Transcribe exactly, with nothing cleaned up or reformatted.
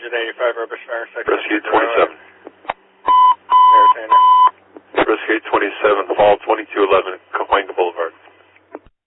eighty-five, Rubber Spire, Rescue twenty-seven. Entertainer. Rescue twenty-seven, fall